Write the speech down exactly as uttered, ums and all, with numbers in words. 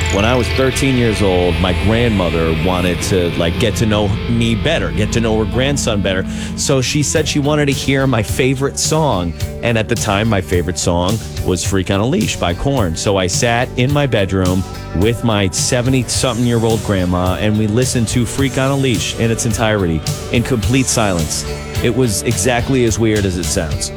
When I was thirteen years old, my grandmother wanted to like get to know me better, get to know her grandson better. So she said she wanted to hear my favorite song. And at the time, my favorite song was Freak on a Leash by Korn. So I sat in my bedroom with my seventy-something-year-old grandma, and we listened to Freak on a Leash in its entirety, in complete silence. It was exactly as weird as it sounds.